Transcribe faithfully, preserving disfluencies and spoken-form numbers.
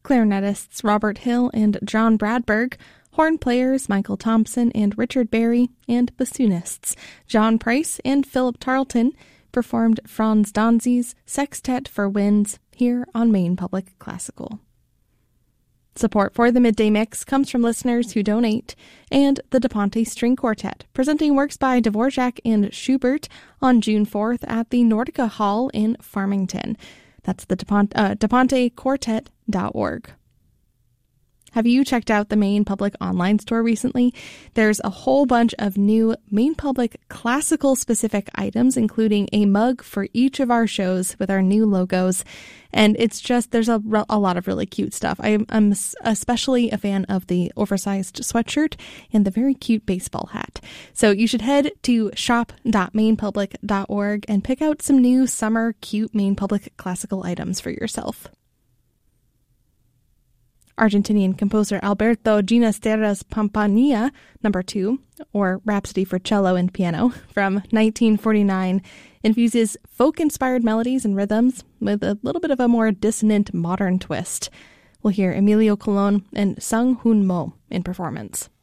clarinetists Robert Hill and John Bradberg, horn players Michael Thompson and Richard Berry, and bassoonists John Price and Philip Tarleton performed Franz Danzi's Sextet for Winds here on Maine Public Classical. Support for the Midday Mix comes from listeners who donate, and the DePonte String Quartet, presenting works by Dvorak and Schubert on June fourth at the Nordica Hall in Farmington. That's the DePonte, uh, DePonte Quartet dot org. Have you checked out the Maine Public online store recently? There's a whole bunch of new Maine Public classical-specific items, including a mug for each of our shows with our new logos. And it's just, there's a, a lot of really cute stuff. I, I'm especially a fan of the oversized sweatshirt and the very cute baseball hat. So you should head to shop dot maine public dot org and pick out some new summer cute Maine Public classical items for yourself. Argentinian composer Alberto Ginastera's Pampania number two, or Rhapsody for Cello and Piano, from nineteen forty-nine, infuses folk-inspired melodies and rhythms with a little bit of a more dissonant modern twist. We'll hear Emilio Colon and Sung Hoon Mo in performance.